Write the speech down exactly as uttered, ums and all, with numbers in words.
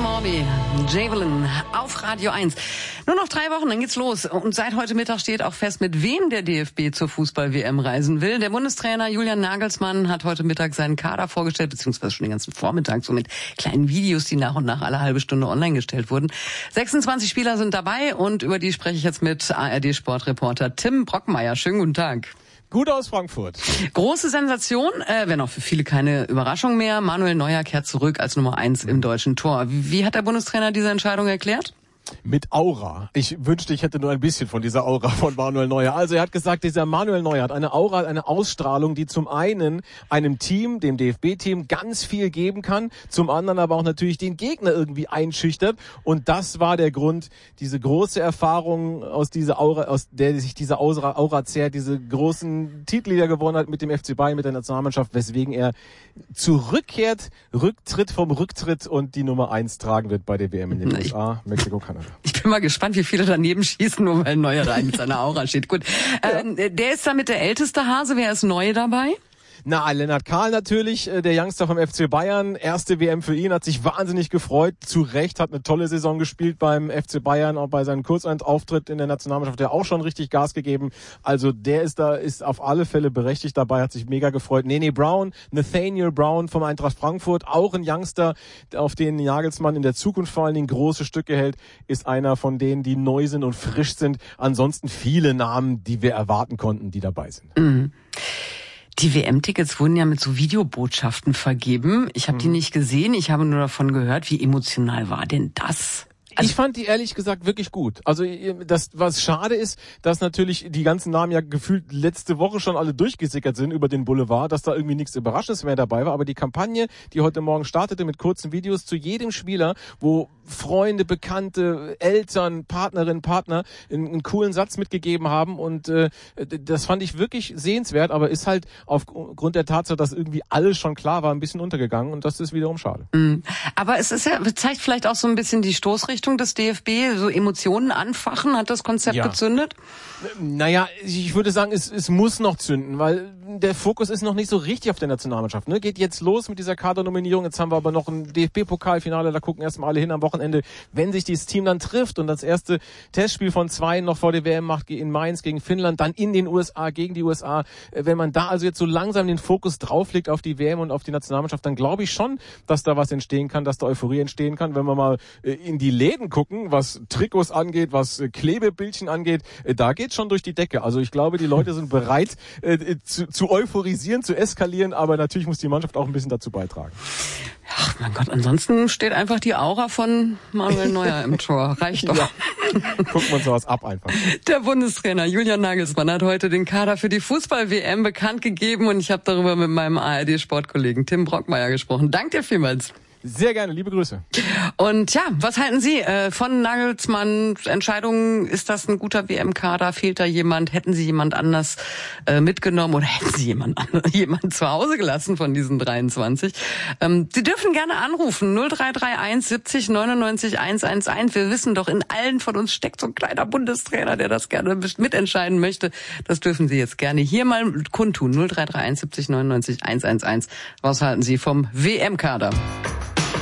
Morby, Javelin auf Radio eins. Nur noch drei Wochen, dann geht's los. Und seit heute Mittag steht auch fest, mit wem der D F B zur Fußball-W M reisen will. Der Bundestrainer Julian Nagelsmann hat heute Mittag seinen Kader vorgestellt, beziehungsweise schon den ganzen Vormittag, so mit kleinen Videos, die nach und nach alle halbe Stunde online gestellt wurden. sechsundzwanzig Spieler sind dabei und über die spreche ich jetzt mit A R D-Sportreporter Tim Brockmeier. Schönen guten Tag. Gut aus Frankfurt. Große Sensation, äh, wenn auch für viele keine Überraschung mehr. Manuel Neuer kehrt zurück als Nummer eins im deutschen Tor. Wie hat der Bundestrainer diese Entscheidung erklärt? Mit Aura. Ich wünschte, ich hätte nur ein bisschen von dieser Aura von Manuel Neuer. Also er hat gesagt, dieser Manuel Neuer hat eine Aura, eine Ausstrahlung, die zum einen einem Team, dem D F B-Team, ganz viel geben kann, zum anderen aber auch natürlich den Gegner irgendwie einschüchtert. Und das war der Grund, diese große Erfahrung aus dieser Aura, aus der sich diese Aura, Aura zehrt, diese großen Titel, die er gewonnen hat mit dem F C Bayern, mit der Nationalmannschaft, weswegen er zurückkehrt, Rücktritt vom Rücktritt und die Nummer eins tragen wird bei der W M in den U S A, Mexiko, Kanada. Ich bin mal gespannt, wie viele daneben schießen, nur weil Neuer da mit seiner Aura steht. Gut, ja. ähm, der ist damit der älteste Hase. Wer ist neu dabei? Na, Lennart Kahl natürlich, der Youngster vom F C Bayern. Erste W M für ihn, hat sich wahnsinnig gefreut. Zu Recht, hat eine tolle Saison gespielt beim F C Bayern, auch bei seinem Kurzauftritt in der Nationalmannschaft, der auch schon richtig Gas gegeben. Also der ist da, ist auf alle Fälle berechtigt dabei, hat sich mega gefreut. Nene Brown, Nathaniel Brown vom Eintracht Frankfurt, auch ein Youngster, auf den Nagelsmann in der Zukunft vor allen Dingen große Stücke hält, ist einer von denen, die neu sind und frisch sind. Ansonsten viele Namen, die wir erwarten konnten, die dabei sind. Mhm. Die W M-Tickets wurden ja mit so Videobotschaften vergeben. Ich habe mhm. die nicht gesehen, ich habe nur davon gehört. Wie emotional war denn das? Also ich fand die ehrlich gesagt wirklich gut. Also das, was schade ist, dass natürlich die ganzen Namen ja gefühlt letzte Woche schon alle durchgesickert sind über den Boulevard, dass da irgendwie nichts Überraschendes mehr dabei war. Aber die Kampagne, die heute Morgen startete mit kurzen Videos zu jedem Spieler, wo Freunde, Bekannte, Eltern, Partnerinnen, Partner einen, einen coolen Satz mitgegeben haben. Und äh, das fand ich wirklich sehenswert, aber ist halt aufgrund der Tatsache, dass irgendwie alles schon klar war, ein bisschen untergegangen. Und das ist wiederum schade. Mhm. Aber es ist ja, zeigt vielleicht auch so ein bisschen die Stoßrichtung des D F B, so Emotionen anfachen, hat das Konzept ja. gezündet? Naja, ich würde sagen, es, es muss noch zünden, weil der Fokus ist noch nicht so richtig auf der Nationalmannschaft. Ne? Geht jetzt los mit dieser Kadernominierung, jetzt haben wir aber noch ein D F B-Pokalfinale, da gucken erstmal alle hin am Wochenende, wenn sich dieses Team dann trifft und das erste Testspiel von zwei noch vor der W M macht in Mainz gegen Finnland, dann in den U S A gegen die U S A. Wenn man da also jetzt so langsam den Fokus drauflegt auf die W M und auf die Nationalmannschaft, dann glaube ich schon, dass da was entstehen kann, dass da Euphorie entstehen kann, wenn wir mal in die Läden gucken, was Trikots angeht, was Klebebildchen angeht, da geht schon durch die Decke. Also ich glaube, die Leute sind bereit äh, zu, zu euphorisieren, zu eskalieren, aber natürlich muss die Mannschaft auch ein bisschen dazu beitragen. Ach mein Gott, ansonsten steht einfach die Aura von Manuel Neuer im Tor. Reicht doch. Ja. Gucken wir uns sowas ab einfach. Der Bundestrainer Julian Nagelsmann hat heute den Kader für die Fußball-W M bekannt gegeben und ich habe darüber mit meinem A R D-Sportkollegen Tim Brockmeier gesprochen. Dank dir vielmals. Sehr gerne, liebe Grüße. Und ja, was halten Sie äh, von Nagelsmanns Entscheidungen? Ist das ein guter W M-Kader? Fehlt da jemand? Hätten Sie jemand anders äh, mitgenommen oder hätten Sie jemand anderen, jemand zu Hause gelassen von diesen dreiundzwanzig? Ähm, Sie dürfen gerne anrufen, null drei drei eins siebzig neunundneunzig hunderteins. Wir wissen doch, in allen von uns steckt so ein kleiner Bundestrainer, der das gerne mitentscheiden möchte. Das dürfen Sie jetzt gerne hier mal kundtun, null drei drei eins siebzig neunundneunzig hunderteins. Was halten Sie vom W M-Kader?